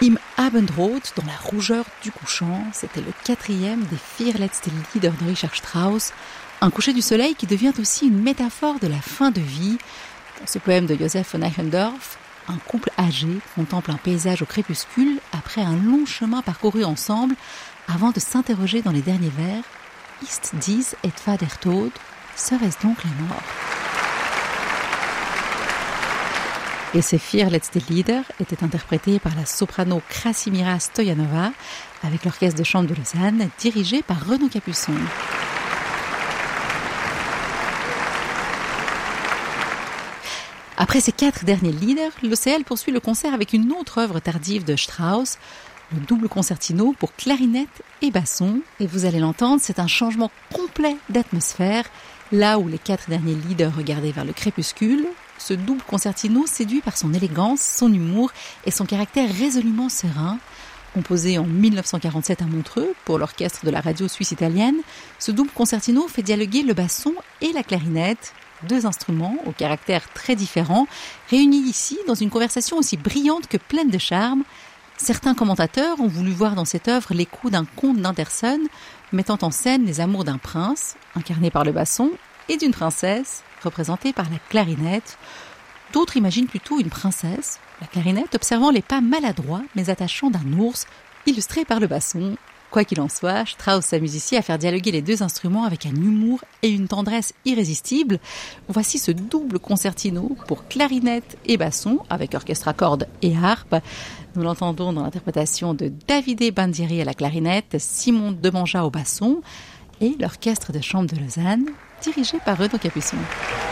Im Abendrot, dans la rougeur du couchant, c'était le 4e des vier letzte Lieder de Richard Strauss, un coucher du soleil qui devient aussi une métaphore de la fin de vie. Dans ce poème de Joseph von Eichendorff, un couple âgé contemple un paysage au crépuscule après un long chemin parcouru ensemble avant de s'interroger dans les derniers vers « Ist dies etwa der Tod » Serait-ce donc la mort? Et ces vier letzte Lieder étaient interprétés par la soprano Krasimira Stoyanova avec l'orchestre de chambre de Lausanne dirigé par Renaud Capuçon. Après ces 4 derniers Lieder, l'OCL poursuit le concert avec une autre œuvre tardive de Strauss, le double concertino pour clarinette et basson. Et vous allez l'entendre, c'est un changement complet d'atmosphère. Là où les 4 derniers Lieder regardaient vers le crépuscule, ce double concertino séduit par son élégance, son humour et son caractère résolument serein. Composé en 1947 à Montreux pour l'orchestre de la radio suisse italienne, ce double concertino fait dialoguer le basson et la clarinette, 2 instruments au caractère très différent, réunis ici dans une conversation aussi brillante que pleine de charme. Certains commentateurs ont voulu voir dans cette œuvre l'écho d'un conte d'Andersen, mettant en scène les amours d'un prince, incarné par le basson, et d'une princesse, représentée par la clarinette. D'autres imaginent plutôt une princesse, la clarinette, observant les pas maladroits mais attachants d'un ours, illustré par le basson. Quoi qu'il en soit, Strauss s'amuse ici à faire dialoguer les 2 instruments avec un humour et une tendresse irrésistibles. Voici ce double concertino pour clarinette et basson, avec orchestre à cordes et harpe. Nous l'entendons dans l'interprétation de Davide Bandieri à la clarinette, Simon Demanja au basson et l'orchestre de chambre de Lausanne, dirigé par Renaud Capuçon.